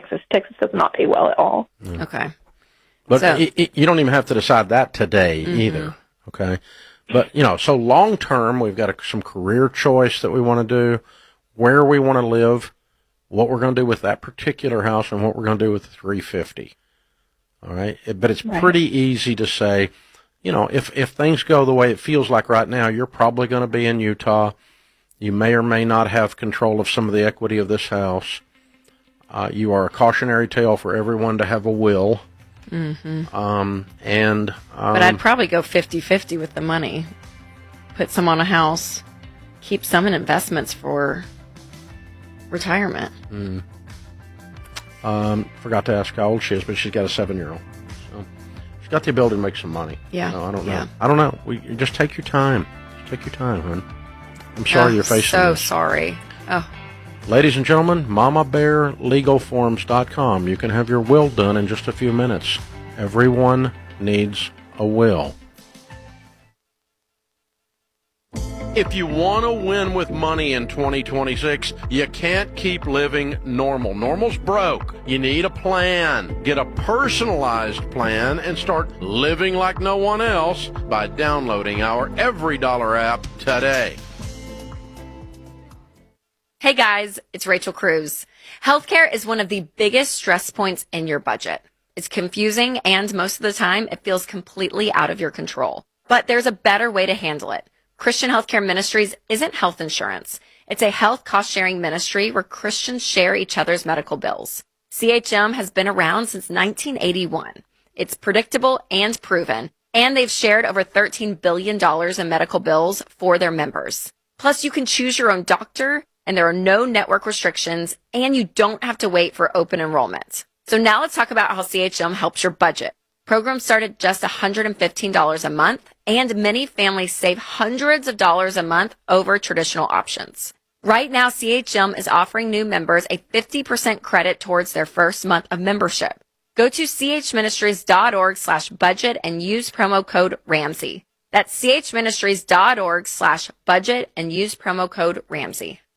Texas. Texas does not pay well at all. Okay. But you don't even have to decide that today either, okay? But, so long term, we've got some career choice that we want to do, where we want to live, what we're going to do with that particular house, and what we're going to do with the 350. All right? But it's pretty easy to say, if things go the way it feels like right now, you're probably going to be in Utah. You may or may not have control of some of the equity of this house. You are a cautionary tale for everyone to have a will. Mm-hmm. But I'd probably go 50-50 with the money. Put some on a house, keep some in investments for retirement. Forgot to ask how old she is, but she's got a 7-year-old. So she's got the ability to make some money. Yeah. I don't know. Yeah. I don't know. You just take your time. Just take your time, hon. I'm sorry you're facing so this. Sorry. Oh. Ladies and gentlemen, MamaBearLegalForms.com. You can have your will done in just a few minutes. Everyone needs a will. If you want to win with money in 2026, you can't keep living normal. Normal's broke. You need a plan. Get a personalized plan and start living like no one else by downloading our EveryDollar app today. Hey guys, it's Rachel Cruz. Healthcare is one of the biggest stress points in your budget. It's confusing and most of the time it feels completely out of your control. But there's a better way to handle it. Christian Healthcare Ministries isn't health insurance. It's a health cost-sharing ministry where Christians share each other's medical bills. CHM has been around since 1981. It's predictable and proven, and they've shared over $13 billion in medical bills for their members. Plus, you can choose your own doctor, and there are no network restrictions, and you don't have to wait for open enrollment. So now let's talk about how CHM helps your budget. Programs start at just $115 a month, and many families save hundreds of dollars a month over traditional options. Right now, CHM is offering new members a 50% credit towards their first month of membership. Go to chministries.org/budget and use promo code Ramsey. That's chministries.org/budget and use promo code Ramsey.